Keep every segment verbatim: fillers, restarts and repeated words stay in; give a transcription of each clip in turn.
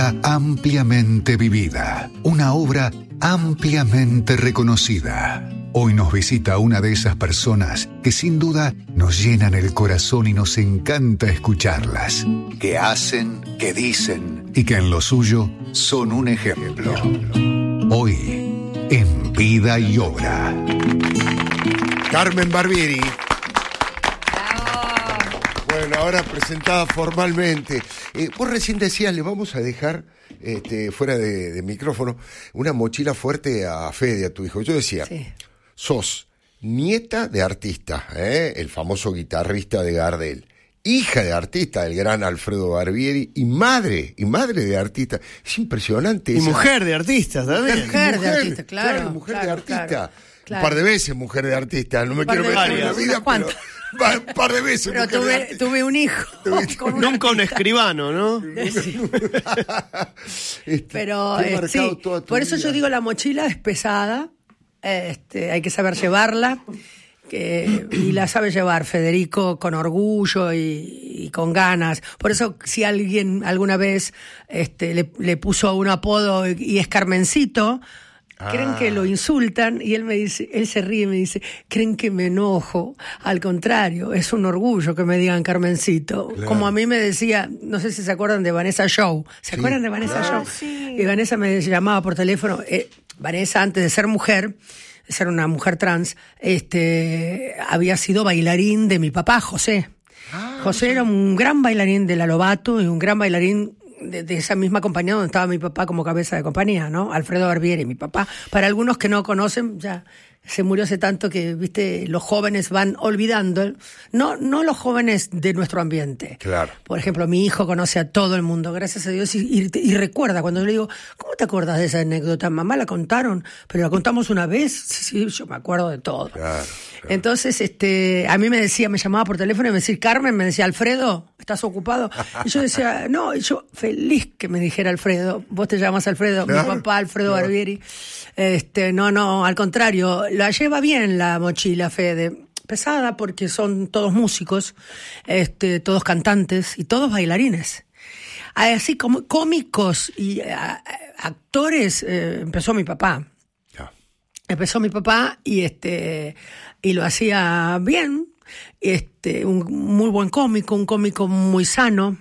Ampliamente vivida, una obra ampliamente reconocida. Hoy nos visita una de esas personas que sin duda nos llenan el corazón y nos encanta escucharlas, que hacen, que dicen y que en lo suyo son un ejemplo. Hoy, en Vida y Obra. Carmen Barbieri. Bueno, ahora presentada formalmente. Eh, vos recién decías, le vamos a dejar, este, fuera de, de micrófono, una mochila fuerte a Fede, a tu hijo. Yo decía, sí. Sos nieta de artista, ¿eh? El famoso guitarrista de Gardel, hija de artista del gran Alfredo Barbieri, y madre, y madre de artista. Es impresionante. Y esa... mujer de artista también. Mujer, mujer de artista, claro. Claro, mujer claro, de artista. Claro, claro. Un par de veces mujer de artista, no me quiero meter en la vida, pero... Un par de veces. Pero tuve, tuve un hijo. Con un Nunca un escribano, ¿no? Sí. Pero eh, sí, por eso vida. Yo digo, la mochila es pesada, este, hay que saber llevarla, que, y la sabe llevar Federico con orgullo y, y con ganas. Por eso, si alguien alguna vez este, le, le puso un apodo y es Carmencito, creen ah. que lo insultan, y él me dice, él se ríe y me dice, creen que me enojo. Al contrario, es un orgullo que me digan Carmencito. Claro. Como a mí me decía, no sé si se acuerdan de Vanessa Show. ¿Se sí, acuerdan de Vanessa claro. Show? Sí. Y Vanessa me llamaba por teléfono. Eh, Vanessa, antes de ser mujer, de ser una mujer trans, este, había sido bailarín de mi papá, José. Ah, José sí. era un gran bailarín de la Lobato y un gran bailarín De, de esa misma compañía donde estaba mi papá como cabeza de compañía, ¿no? Alfredo Barbieri, mi papá. Para algunos que no conocen, ya se murió hace tanto que, viste, los jóvenes van olvidando. No, no los jóvenes de nuestro ambiente. Claro. Por ejemplo, mi hijo conoce a todo el mundo, gracias a Dios, y, y, y recuerda cuando yo le digo, ¿cómo te acuerdas de esa anécdota? Mamá, la contaron, pero la contamos una vez. Sí, sí, yo me acuerdo de todo. Claro. Claro. Entonces, este, a mí me decía, me llamaba por teléfono y me decía, Carmen, me decía, Alfredo, ¿estás ocupado? Y yo decía, no, y yo feliz que me dijera Alfredo, vos te llamas Alfredo, claro, mi papá Alfredo claro. Barbieri. Este, no, no, al contrario, la lleva bien la mochila, Fede. Pesada porque son todos músicos, este, todos cantantes y todos bailarines. Así como cómicos y a, actores, eh, empezó mi papá. Yeah. Empezó mi papá y este y lo hacía bien, este, un muy buen cómico, un cómico muy sano,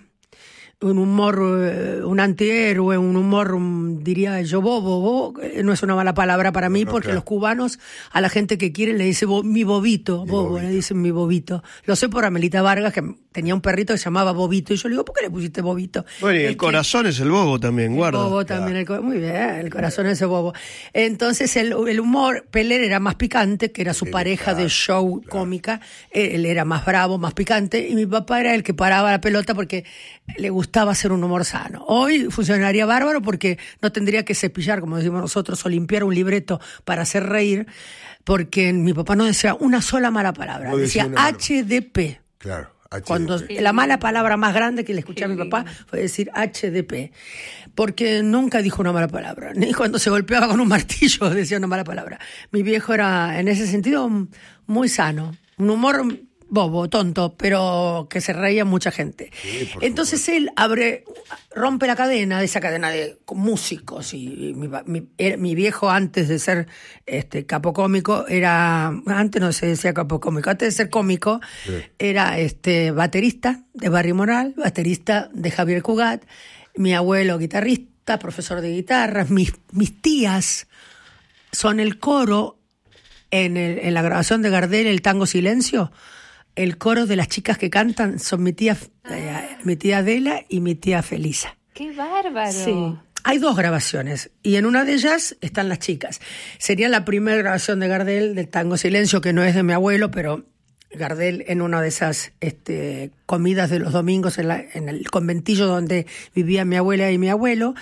un humor, un antihéroe, un humor, un, diría yo, bobo, bobo, no es una mala palabra para mí, no, porque claro. los cubanos a la gente que quieren le dicen bo, mi bobito, mi bobo, bobito. Le dicen mi bobito. Lo sé por Amelita Vargas, que tenía un perrito que se llamaba Bobito, y yo le digo, ¿por qué le pusiste Bobito? Bueno, y el, el corazón que, es el bobo también, guarda. El bobo claro. también, el, muy bien, el corazón es el bobo. Entonces el, el humor, Peler era más picante, que era su sí, pareja claro, de show claro. cómica, él era más bravo, más picante, y mi papá era el que paraba la pelota porque le gustaba hacer un humor sano. Hoy funcionaría bárbaro porque no tendría que cepillar, como decimos nosotros, o limpiar un libreto para hacer reír, porque mi papá no decía una sola mala palabra, no decía, decía H D P. Claro. H D P. Cuando la mala palabra más grande que le escuché a mi papá fue decir H D P, porque nunca dijo una mala palabra, ni cuando se golpeaba con un martillo decía una mala palabra. Mi viejo era en ese sentido muy sano, un humor bobo, tonto, pero que se reía mucha gente. Sí, entonces supuesto. Él abre, rompe la cadena, de esa cadena de músicos, y mi, mi, mi viejo, antes de ser este capo cómico, era, antes no se decía capo cómico, antes de ser cómico, sí. era este baterista de Barry Moral, baterista de Javier Cugat, mi abuelo guitarrista, profesor de guitarra, mis, mis tías son el coro en, el, en la grabación de Gardel, el tango Silencio. El coro de las chicas que cantan son mi tía, eh, mi tía Adela y mi tía Felisa. ¡Qué bárbaro! Sí. Hay dos grabaciones y en una de ellas están las chicas. Sería la primera grabación de Gardel del tango Silencio, que no es de mi abuelo, pero Gardel en una de esas este, comidas de los domingos en, la, en el conventillo donde vivía mi abuela y mi abuelo,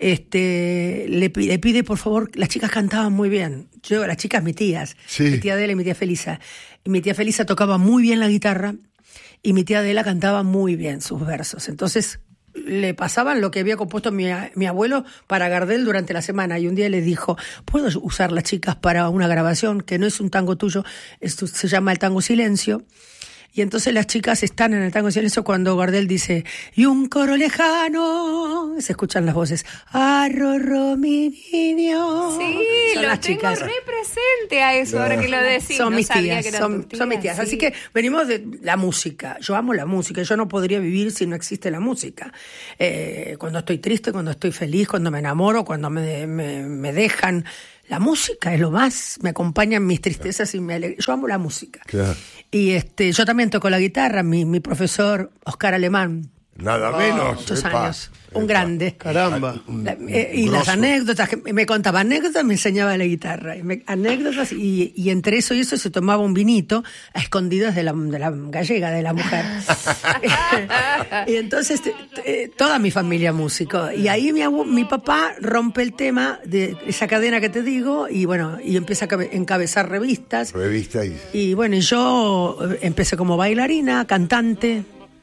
este, le, le pide por favor, las chicas cantaban muy bien. Yo, las chicas, mis tías, sí. mi tía Adela y mi tía Felisa. Y mi tía Felisa tocaba muy bien la guitarra y mi tía Adela cantaba muy bien sus versos. Entonces le pasaban lo que había compuesto mi, mi abuelo para Gardel durante la semana, y un día le dijo, ¿puedo usar las chicas para una grabación que no es un tango tuyo, esto se llama el tango Silencio? Y entonces las chicas están en el tango en eso cuando Gardel dice, y un coro lejano, se escuchan las voces, arrorro mi niño. Sí, son lo las tengo chicas. re presente a eso, ahora que lo decís. Son no mis sabía tías, que eran son, tus tías, son mis tías. sí. Así que venimos de la música. Yo amo la música. Yo no podría vivir si no existe la música. Eh, cuando estoy triste, cuando estoy feliz, cuando me enamoro, cuando me, me, me dejan. La música es lo más, me acompaña en mis tristezas y me alegra. Yo amo la música. Claro. Y este, yo también toco la guitarra, mi, mi profesor Oscar Alemán. Nada menos. Muchos epa, años. Un epa. grande. Caramba. La- eh, y grosso. las anécdotas, que me contaba anécdotas, me enseñaba la guitarra. Y me- anécdotas, y, y entre eso y eso se tomaba un vinito a escondidas de la, de la gallega, de la mujer. Y entonces, te- te- toda mi familia músico. Y ahí mi, abu- mi papá rompe el tema de esa cadena que te digo, y bueno, y empieza a cabe- encabezar revistas. Revista y... Y bueno, y yo eh, empecé como bailarina, cantante,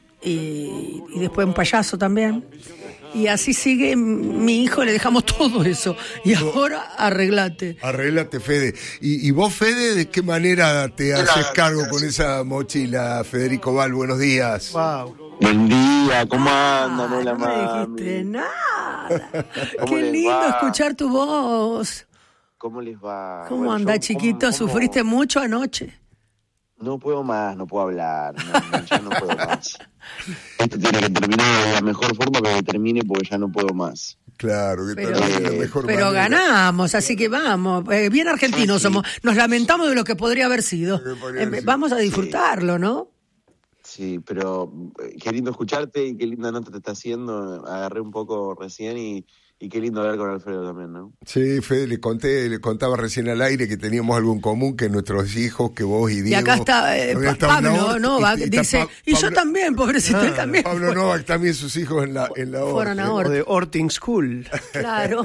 y, y después un payaso también. Y así sigue m- mi hijo, le dejamos todo eso. Y ahora arreglate. Arréglate, Fede. ¿Y, y vos, Fede, de qué manera te haces cargo con esa mochila, Federico Val? Buenos días. Wow. Buen día, ¿cómo andan? Ah, Hola, no me mami. dijiste nada. ¿Cómo Qué les lindo va? escuchar tu voz. ¿Cómo les va? ¿Cómo Bueno, anda, yo, chiquito? ¿cómo- cómo? ¿Sufriste mucho anoche? No puedo más, no puedo hablar. No, no, ya no puedo más. Esto tiene que terminar de la mejor forma que termine porque ya no puedo más. Claro, que Pero, tal vez la mejor pero manera. ganamos, así que vamos. Eh, bien argentinos Sí, sí. somos. Nos lamentamos de lo que podría haber sido. Lo que podría Eh, haber sido. vamos a disfrutarlo, ¿no? Sí, pero eh, qué lindo escucharte y qué linda nota te está haciendo. Agarré un poco recién y, y qué lindo hablar con Alfredo también, ¿no? Sí, Fede, le conté, le contaba recién al aire que teníamos algo en común, que nuestros hijos, que vos y Diego... Y acá está eh, habían Pa- estado en la Pablo horta, Novak, y- y está dice, Pa- y yo Pablo- también, pobrecito, él también. Pablo Novak, también sus hijos en la, en la horta. Fueron a O Horta. de Horting School. Claro.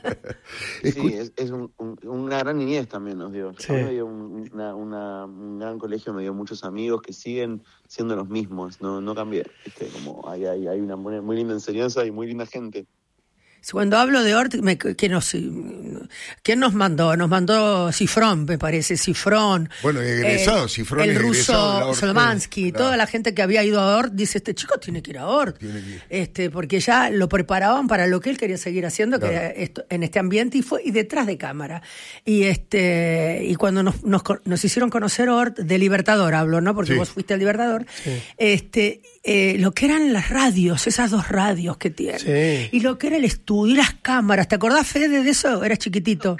Escu- Sí, es, es un- un- una gran niñez también nos dio. Sí. A mí me dio un, una- una- un gran colegio, me dio muchos amigos que siguen siendo los mismos, no, no cambié. ¿Viste? Como hay, hay, hay una muy, muy linda enseñanza y muy linda gente. Cuando hablo de Horta, me- ¿quién nos, ¿quién nos mandó? Nos mandó Cifrón, me parece, Cifrón. Bueno, egresado, eh, Cifrón El es egresado de la ruso Horta. Solomansky, Claro. toda la gente que había ido a Hort dice, este chico tiene que ir a Hort. Tiene que ir. Este, porque ya lo preparaban para lo que él quería seguir haciendo, que Claro. era esto, en este ambiente, y fue y detrás de cámara. Y este y cuando nos, nos, co- nos hicieron conocer Hort, de Libertador hablo, ¿no? Porque Sí. vos fuiste al Libertador. este eh, lo que eran las radios, esas dos radios que tienen. Sí. Y lo que era el estudio y las cámaras. ¿Te acordás, Fede, de eso? Eras chiquitito.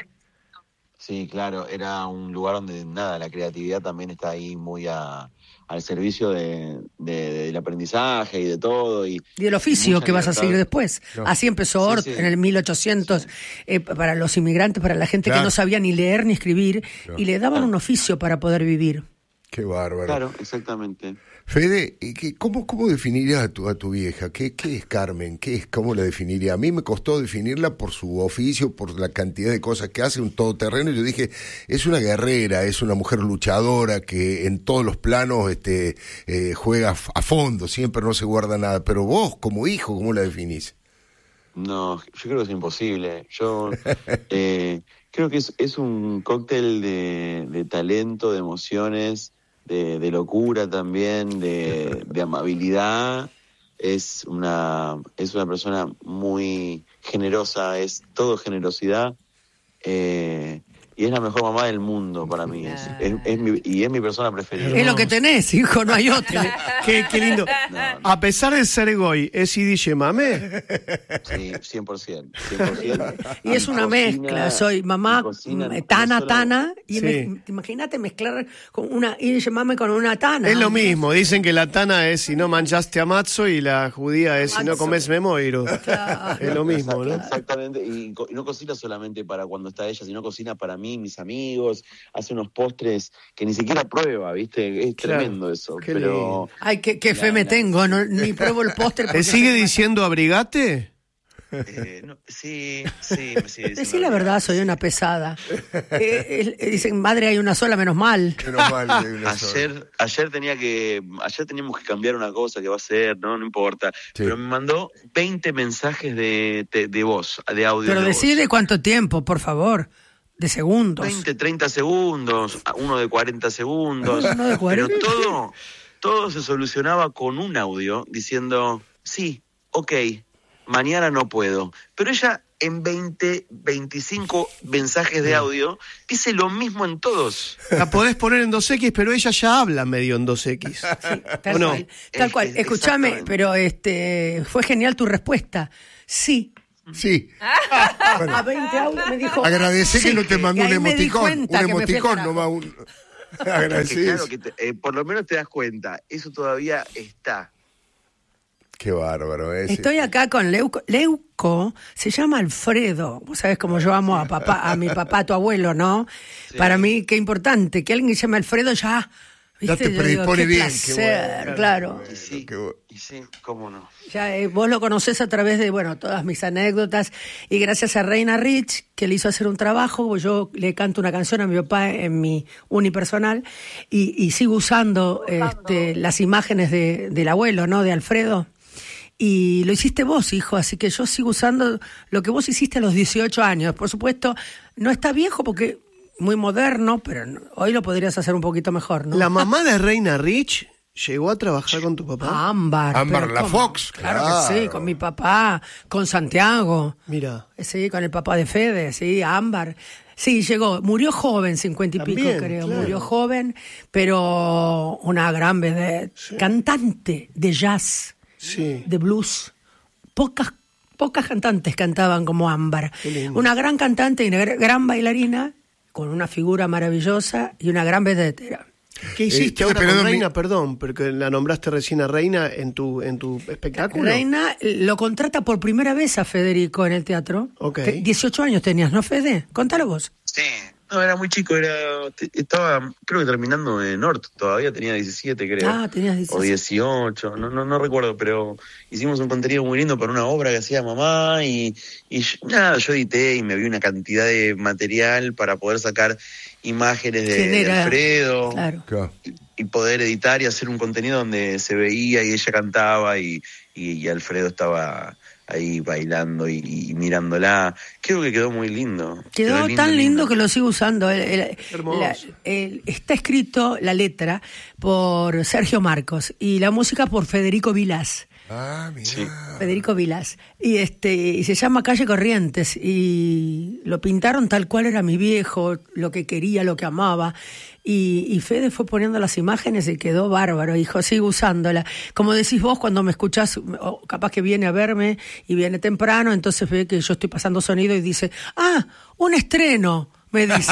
Sí, claro, era un lugar donde nada, la creatividad también está ahí muy a, al servicio de, de- del aprendizaje y de todo. Y, Y el oficio mucha que vas a libertad. seguir después. No. Así empezó Sí, Hort sí. en el mil ochocientos, eh, para los inmigrantes, para la gente Claro. que no sabía ni leer ni escribir, Claro. y le daban un oficio para poder vivir. Qué bárbaro. Claro, exactamente. Fede, ¿y qué- ¿cómo, cómo definirías a tu, a tu vieja? ¿Qué, ¿Qué es Carmen? ¿Qué es, ¿Cómo la definiría? A mí me costó definirla por su oficio, por la cantidad de cosas que hace, un todoterreno. Yo dije, es una guerrera, es una mujer luchadora que en todos los planos este, eh, juega a f- a fondo, siempre no se guarda nada. Pero vos, como hijo, ¿cómo la definís? No, yo creo que es imposible. Yo eh, creo que es, es un cóctel de, de talento, de emociones, de, de locura también, de, de amabilidad. Es una, es una persona muy generosa, es todo generosidad. Eh, y es la mejor mamá del mundo para mí. Es, es, es mi, y es mi persona preferida. Es lo que tenés, hijo, no hay otra. Qué, qué lindo. No, A pesar de ser goy, ¿es Idiche Mame? Sí, cien por ciento. cien por ciento. Y es una cocina- mezcla, soy mamá, y cocina mm, no tana, solo- tana, y Sí. me- imagínate mezclar con una, y llamarme con una tana. Es lo mismo. Dicen que la tana es si no manchaste a Matzo y la judía es si no comes memoiro. Es lo mismo, ¿no? Exactamente, y, co- y no cocina solamente para cuando está ella, sino cocina para mí, mis amigos, hace unos postres que ni siquiera prueba, ¿viste? Es Claro, tremendo eso, qué pero... lindo. Ay, qué, qué fe La- me la- tengo, no, ni pruebo el postre. porque ¿Te sigue soy- diciendo abrigate? eh, no, sí, sí, me sigue Decí diciendo la la verdad, soy una pesada. Eh, eh, dicen, madre, hay una sola, menos mal. Menos mal que hay una sola. Ayer, ayer tenía que, ayer teníamos que cambiar una cosa que va a ser, no, no importa. Sí. Pero me mandó veinte mensajes de, de, de voz, de audio. Pero de voz. decide cuánto tiempo, por favor. De segundos. veinte, treinta segundos, uno de cuarenta segundos. Uno de cuarenta. Pero todo, todo se solucionaba con un audio diciendo, sí, ok, mañana no puedo. Pero ella en veinte, veinticinco mensajes de audio dice lo mismo en todos. La podés poner en dos equis, pero ella ya habla medio en dos equis. Sí, tal no? cual. Tal cual. Es, Escúchame, pero este fue genial tu respuesta. Sí. Sí. Bueno, a veinte audios me dijo. Agradecé sí, que no te mandó un emoticón. Un emoticón, no va un. Agradecí. Claro que te, eh, por lo menos te das cuenta, eso todavía está. Qué bárbaro ese. Estoy acá con Leuco. Leuco se llama Alfredo. Vos sabés cómo yo amo a papá, a mi papá, a tu abuelo, ¿no? Sí. Para mí, qué importante. Que alguien que se llama Alfredo ya. ¿Viste? Ya te predispone bien. Placer, qué bueno, claro. Bueno, y sí, qué bueno. Y sí, cómo no. Ya, eh, vos lo conocés a través de, bueno, todas mis anécdotas. Y gracias a Reina Rich, que le hizo hacer un trabajo, yo le canto una canción a mi papá en mi unipersonal. Y, y sigo usando este, las imágenes de, del abuelo, ¿no? De Alfredo. Y lo hiciste vos, hijo, así que yo sigo usando lo que vos hiciste a los dieciocho años. Por supuesto, no está viejo porque muy moderno, pero hoy lo podrías hacer un poquito mejor, ¿no? La mamá de Reina Rich llegó a trabajar con tu papá. Ámbar. Ámbar la Fox, claro. Claro que sí, con mi papá, con Santiago. Mira. Sí, con el papá de Fede, sí, Ámbar. Sí, llegó, murió joven, cincuenta y pico creo, claro. Murió joven, pero una gran vedette, sí. Cantante de jazz. Sí. De blues. Pocas, pocas cantantes cantaban como Ámbar. Una gran cantante y una gran bailarina, con una figura maravillosa y una gran vedetera. ¿Qué hiciste eh, ahora con Reina? Mi... Perdón, porque la nombraste recién a Reina en tu en tu espectáculo. Reina lo contrata por primera vez a Federico en el teatro. Okay. dieciocho años tenías, ¿no, Fede? Contalo vos. Sí. No, era muy chico, era estaba creo que terminando en Norte, todavía tenía diecisiete creo. Ah, tenías diecisiete. O dieciocho, no, no, no recuerdo, pero hicimos un contenido muy lindo para una obra que hacía mamá y, y yo, nada, yo edité y me vi una cantidad de material para poder sacar imágenes de, de Alfredo. Claro. Y, y poder editar y hacer un contenido donde se veía y ella cantaba y, y, y Alfredo estaba ahí bailando y, y mirándola. Creo que quedó muy lindo. Quedó, quedó lindo, tan lindo, lindo que lo sigo usando. El, el, la, el, está escrito la letra por Sergio Marcos y la música por Federico Vilás. Ah, mira. Sí. Federico Vilás. Y este y se llama Calle Corrientes y lo pintaron tal cual era mi viejo, lo que quería, lo que amaba. Y, y Fede fue poniendo las imágenes y quedó bárbaro, hijo, sigo usándola. Como decís vos, cuando me escuchás, o capaz que viene a verme y viene temprano, entonces ve que yo estoy pasando sonido y dice, ah, un estreno, me dice.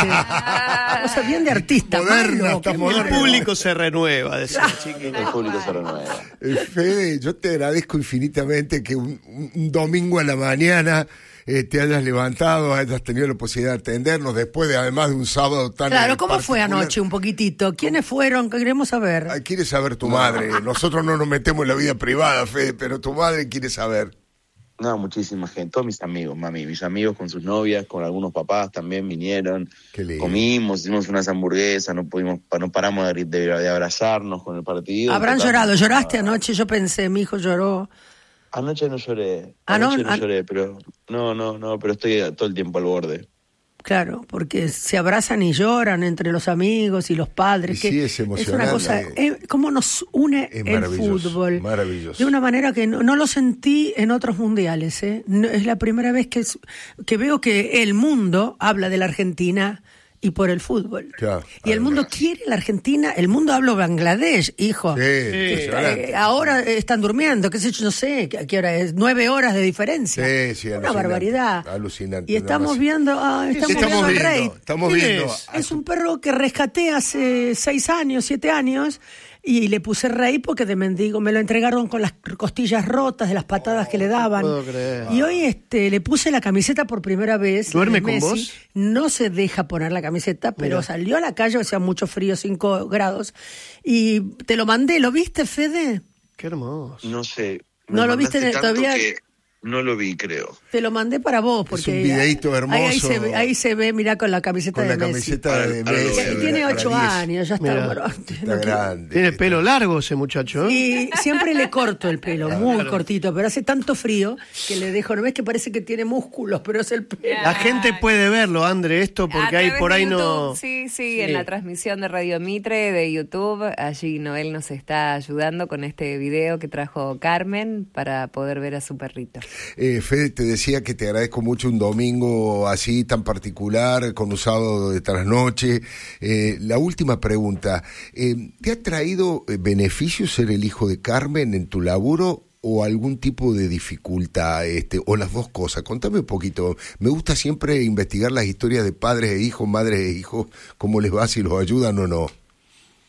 O sea, bien de artista. Moderno, malo, el público se renueva, decía chiquito. El público se renueva. Eh, Fede, yo te agradezco infinitamente que un, un domingo a la mañana Eh, te hayas levantado, hayas tenido la posibilidad de atendernos después de además de un sábado tan Claro, ¿cómo fue anoche un poquitito? ¿Quiénes fueron? Queremos saber. Ay, quiere saber tu madre. Nosotros no nos metemos en la vida privada, Fede, pero tu madre quiere saber. No, muchísima gente, todos mis amigos, mami, mis amigos con sus novias, con algunos papás también vinieron. Qué lindo. Comimos, hicimos unas hamburguesas, no pudimos, no paramos de, de, de abrazarnos con el partido. Habrán llorado, lloraste anoche, yo pensé, mi hijo lloró. Anoche no lloré, ah, anoche no, no lloré, pero no, no, no, pero estoy todo el tiempo al borde. Claro, porque se abrazan y lloran entre los amigos y los padres. Y que sí, es emocionante. Es una cosa, eh, cómo nos une es el fútbol. Maravilloso. De una manera que no, no lo sentí en otros mundiales. ¿eh? No, es la primera vez que, que veo que el mundo habla de la Argentina y por el fútbol. Claro, y el mundo quiere la Argentina, el mundo habla Bangladesh, hijo. Sí, que, eh, ahora están durmiendo, qué sé yo, no sé, ¿a qué hora es? Nueve horas de diferencia. Sí, sí, una barbaridad. Alucinante. Y estamos viendo, ah, estamos, estamos viendo al Rey. Estamos viendo. Es? es un perro que rescaté hace seis años, siete años. Y le puse Rey porque de mendigo me lo entregaron con las costillas rotas de las patadas oh, que le daban. No puedo creer. Y hoy este le puse la camiseta por primera vez. ¿Duerme con Messi. vos? No se deja poner la camiseta, pero Mira. Salió a la calle, hacía mucho frío, cinco grados. Y te lo mandé, ¿lo viste, Fede? Qué hermoso. No sé. ¿No lo viste todavía? Que, No lo vi, creo. Te lo mandé para vos, porque... Es un videíto hermoso. Ahí, ahí, se, ve, ahí se ve, mirá, con la camiseta con de la Messi. camiseta de Messi. Tiene ocho años, ya está, bueno, está no grande. Tiene pelo largo ese muchacho. ¿eh? Y siempre le corto el pelo, muy claro. cortito, pero hace tanto frío que le dejo, ¿no ves que parece que tiene músculos, pero es el pelo? La gente puede verlo, André, esto, porque hay por ahí YouTube, no... Sí, sí, sí, en la transmisión de Radio Mitre de YouTube, allí Noel nos está ayudando con este video que trajo Carmen para poder ver a su perrito. Eh, Fede, te decía que te agradezco mucho un domingo así tan particular, con un sábado de trasnoche. Eh, la última pregunta, eh, ¿te ha traído beneficios ser el hijo de Carmen en tu laburo o algún tipo de dificultad, este, o las dos cosas? Contame un poquito. Me gusta siempre investigar las historias de padres e hijos, madres e hijos, cómo les va, si los ayudan o no.